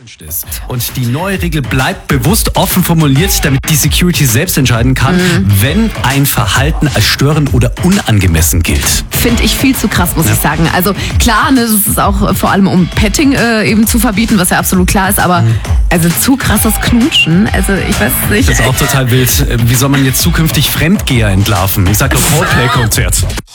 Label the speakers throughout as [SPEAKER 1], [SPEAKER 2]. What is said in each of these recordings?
[SPEAKER 1] gewünscht ist. Und die neue Regel bleibt bewusst offen formuliert, damit die Security selbst entscheiden kann, wenn ein Verhalten als störend oder unangemessen gilt.
[SPEAKER 2] Finde ich viel zu krass, muss ich sagen. Also klar, ne, das ist auch vor allem um Petting eben zu verbieten, was ja absolut klar ist, aber also zu krasses Knutschen, also ich weiß nicht.
[SPEAKER 1] Das ist auch total wild. Wie soll man jetzt zukünftig Fremdgeher entlarven? Ich sag doch Roleplay-Konzert.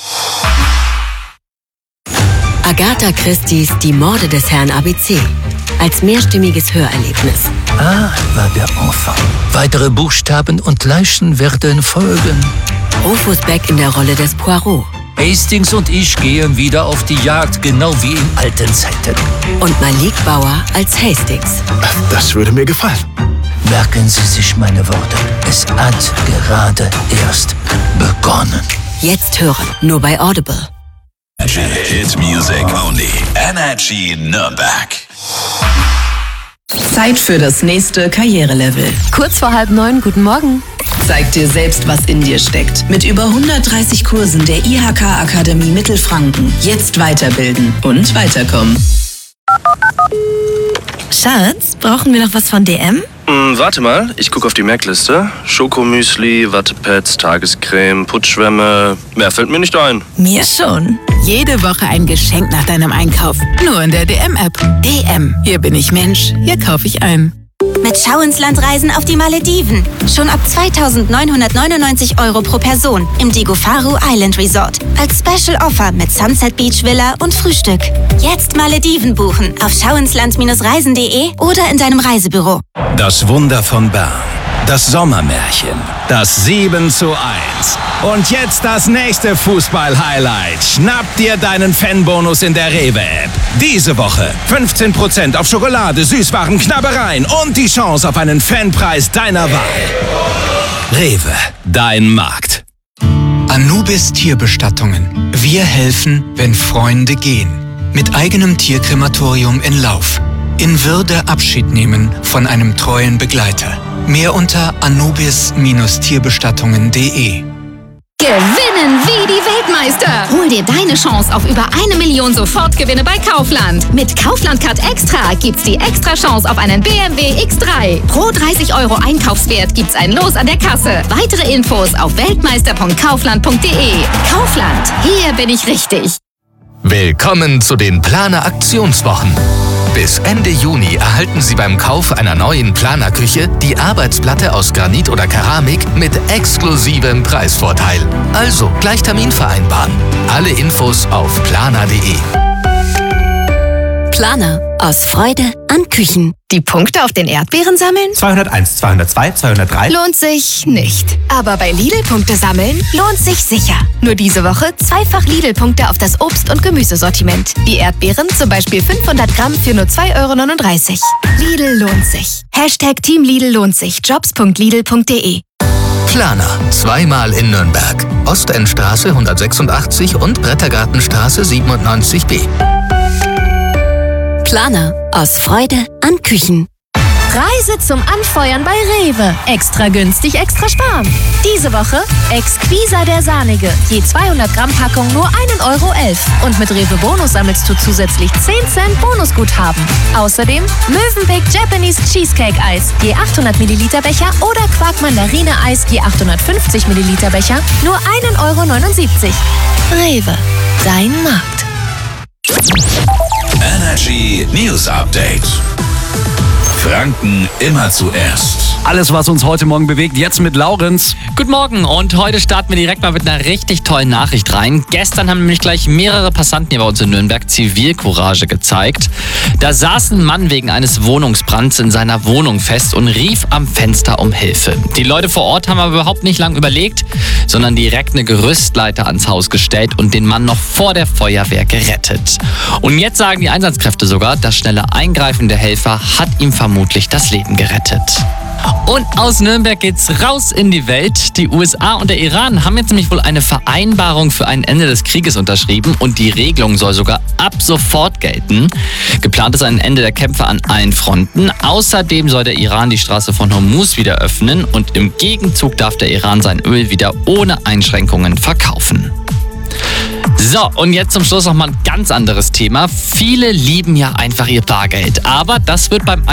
[SPEAKER 3] Agatha Christie's Die Morde des Herrn ABC. Als mehrstimmiges Hörerlebnis.
[SPEAKER 4] A war der Enfant. Weitere Buchstaben und Leichen werden folgen.
[SPEAKER 3] Rufus Beck in der Rolle des Poirot.
[SPEAKER 4] Hastings und ich gehen wieder auf die Jagd, genau wie in alten Zeiten.
[SPEAKER 3] Und Malik Bauer als Hastings.
[SPEAKER 5] Das würde mir gefallen.
[SPEAKER 4] Merken Sie sich meine Worte. Es hat gerade erst begonnen.
[SPEAKER 3] Jetzt hören, nur bei Audible.
[SPEAKER 6] Hit music only. Energy Nürnberg.
[SPEAKER 7] Zeit für das nächste Karrierelevel.
[SPEAKER 2] Kurz vor 8:30, guten Morgen.
[SPEAKER 7] Zeig dir selbst, was in dir steckt. Mit über 130 Kursen der IHK-Akademie Mittelfranken. Jetzt weiterbilden und weiterkommen.
[SPEAKER 8] Schatz, brauchen wir noch was von DM?
[SPEAKER 9] Warte mal, ich gucke auf die Merkliste. Schokomüsli, Wattepads, Tagescreme, Putzschwämme. Mehr fällt mir nicht ein.
[SPEAKER 8] Mir schon.
[SPEAKER 10] Jede Woche ein Geschenk nach deinem Einkauf. Nur in der DM-App. DM. Hier bin ich Mensch. Hier kaufe ich ein.
[SPEAKER 11] Mit Schau ins Land reisen auf die Malediven. Schon ab 2.999 € pro Person im Digofaru Island Resort. Als Special Offer mit Sunset Beach Villa und Frühstück. Jetzt Malediven buchen auf schauinsland-reisen.de oder in deinem Reisebüro.
[SPEAKER 12] Das Wunder von Bern. Das Sommermärchen. Das 7:1. Und jetzt das nächste Fußball-Highlight. Schnapp dir deinen Fanbonus in der Rewe-App. Diese Woche 15% auf Schokolade, Süßwaren, Knabbereien und die Chance auf einen Fanpreis deiner Wahl. Rewe, dein Markt.
[SPEAKER 13] Anubis Tierbestattungen. Wir helfen, wenn Freunde gehen. Mit eigenem Tierkrematorium in Lauf. In Würde Abschied nehmen von einem treuen Begleiter. Mehr unter anubis-tierbestattungen.de.
[SPEAKER 14] Gewinnen wie die Weltmeister! Hol dir deine Chance auf über 1 Million Sofortgewinne bei Kaufland. Mit Kaufland Card Extra gibt's die extra Chance auf einen BMW X3. Pro 30 € Einkaufswert gibt's ein Los an der Kasse. Weitere Infos auf weltmeister.kaufland.de. Kaufland, hier bin ich richtig.
[SPEAKER 15] Willkommen zu den Planer Aktionswochen. Bis Ende Juni erhalten Sie beim Kauf einer neuen Planerküche die Arbeitsplatte aus Granit oder Keramik mit exklusivem Preisvorteil. Also gleich Termin vereinbaren. Alle Infos auf planer.de.
[SPEAKER 3] Planer. Aus Freude an Küchen.
[SPEAKER 14] Die Punkte auf den Erdbeeren sammeln?
[SPEAKER 16] 201, 202, 203.
[SPEAKER 14] Lohnt sich nicht. Aber bei Lidl-Punkte sammeln lohnt sich sicher. Nur diese Woche zweifach Lidl-Punkte auf das Obst- und Gemüsesortiment. Die Erdbeeren zum Beispiel 500 Gramm für nur 2,39 €. Lidl lohnt sich. Hashtag Team Lidl lohnt sich. Jobs.lidl.de.
[SPEAKER 15] Planer. Zweimal in Nürnberg. Ostendstraße 186 und Brettergartenstraße 97b.
[SPEAKER 3] Planer. Aus Freude an Küchen.
[SPEAKER 14] Reise zum Anfeuern bei Rewe. Extra günstig, extra sparen. Diese Woche Exquisa der Sahnige. Je 200 Gramm Packung nur 1,11 € Und mit Rewe Bonus sammelst du zusätzlich 10 Cent Bonusguthaben. Außerdem Mövenpick Japanese Cheesecake Eis. Je 800 Milliliter Becher oder Quark Mandarine Eis. Je 850 Milliliter Becher. Nur 1,79 €. Rewe. Dein Markt.
[SPEAKER 6] Energy News Update. Franken immer zuerst.
[SPEAKER 1] Alles, was uns heute Morgen bewegt, jetzt mit Laurenz.
[SPEAKER 17] Guten Morgen und heute starten wir direkt mal mit einer richtig tollen Nachricht rein. Gestern haben nämlich gleich mehrere Passanten hier bei uns in Nürnberg Zivilcourage gezeigt. Da saß ein Mann wegen eines Wohnungsbrands in seiner Wohnung fest und rief am Fenster um Hilfe. Die Leute vor Ort haben aber überhaupt nicht lang überlegt, sondern direkt eine Gerüstleiter ans Haus gestellt und den Mann noch vor der Feuerwehr gerettet. Und jetzt sagen die Einsatzkräfte sogar, das schnelle Eingreifen der Helfer hat ihm vermutlich das Leben gerettet. Und aus Nürnberg geht's raus in die Welt. Die USA und der Iran haben jetzt nämlich wohl eine Vereinbarung für ein Ende des Krieges unterschrieben und die Regelung soll sogar ab sofort gelten. Geplant ist ein Ende der Kämpfe an allen Fronten. Außerdem soll der Iran die Straße von Hormuz wieder öffnen und im Gegenzug darf der Iran sein Öl wieder ohne Einschränkungen verkaufen. So, und jetzt zum Schluss noch mal ein ganz anderes Thema. Viele lieben ja einfach ihr Bargeld, aber das wird beim